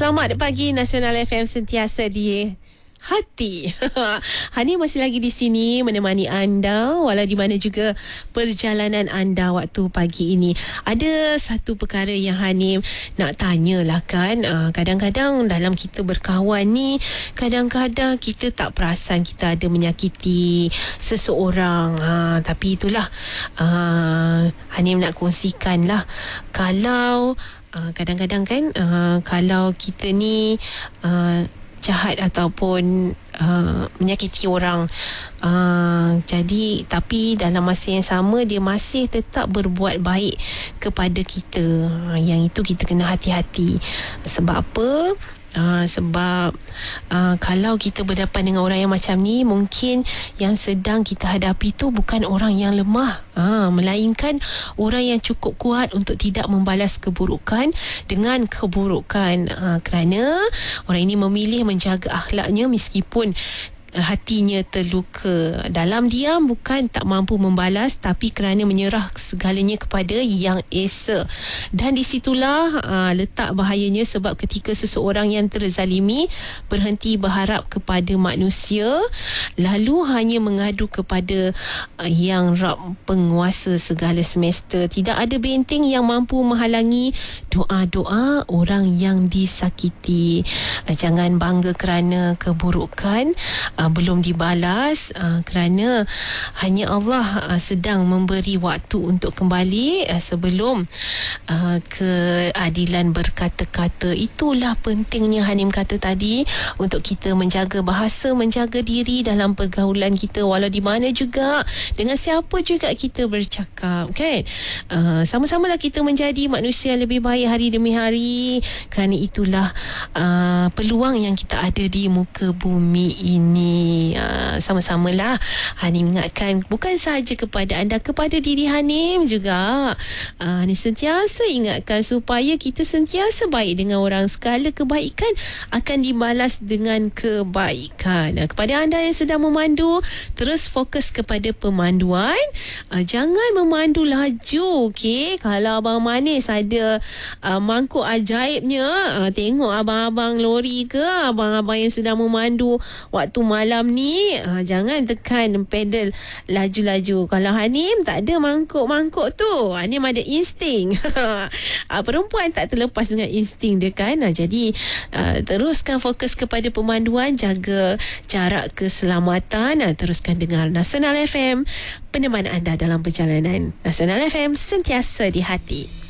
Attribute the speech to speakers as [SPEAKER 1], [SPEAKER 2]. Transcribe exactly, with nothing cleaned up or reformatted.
[SPEAKER 1] Selamat pagi, Nasional F M sentiasa di hati. Hani masih lagi di sini menemani anda walau di mana juga perjalanan anda waktu pagi ini. Ada satu perkara yang Hani nak tanyalah kan. Uh, kadang-kadang dalam kita berkawan ni, kadang-kadang kita tak perasan kita ada menyakiti seseorang. Uh, tapi itulah uh, Hani nak kongsikan lah. Kalau uh, kadang-kadang kan uh, kalau kita ni uh, jahat ataupun uh, menyakiti orang, uh, jadi tapi dalam masa yang sama dia masih tetap berbuat baik kepada kita, uh, yang itu kita kena hati-hati. Sebab apa? Uh, sebab uh, kalau kita berdepan dengan orang yang macam ni, mungkin yang sedang kita hadapi tu bukan orang yang lemah, uh, melainkan orang yang cukup kuat untuk tidak membalas keburukan dengan keburukan, uh, kerana orang ini memilih menjaga akhlaknya meskipun hatinya terluka. Dalam diam bukan tak mampu membalas, tapi kerana menyerah segalanya kepada Yang Esa. Dan di situlah uh, letak bahayanya, sebab ketika seseorang yang terzalimi berhenti berharap kepada manusia, lalu hanya mengadu kepada uh, Yang Rab penguasa segala semesta, tidak ada benteng yang mampu menghalangi doa-doa orang yang disakiti. Uh, jangan bangga kerana keburukan Uh, belum dibalas, uh, kerana hanya Allah uh, sedang memberi waktu untuk kembali uh, sebelum uh, keadilan berkata-kata. Itulah pentingnya Hanim kata tadi, untuk kita menjaga bahasa, menjaga diri dalam pergaulan kita, walau di mana juga, dengan siapa juga kita bercakap, kan? Uh, sama-samalah kita menjadi manusia lebih baik hari demi hari, kerana itulah uh, peluang yang kita ada di muka bumi ini. Uh, sama-samalah Hanim ingatkan, bukan sahaja kepada anda, kepada diri Hanim juga. uh, Hanim sentiasa ingatkan supaya kita sentiasa baik dengan orang. Segala kebaikan akan dibalas dengan kebaikan. uh, Kepada anda yang sedang memandu, terus fokus kepada pemanduan, uh, jangan memandu laju, okey? Kalau Abang Manis ada uh, mangkuk ajaibnya, uh, tengok abang-abang lori ke abang-abang yang sedang memandu waktu malam ni, uh, jangan tekan pedal laju-laju. Kalau Hanim tak ada mangkuk-mangkuk tu, Hanim ada insting. uh, perempuan tak terlepas dengan insting dia, kan? uh, Jadi uh, teruskan fokus kepada pemanduan, jaga jarak keselamatan. uh, Teruskan dengar Nasional F M, peneman anda dalam perjalanan. Nasional F M sentiasa di hati.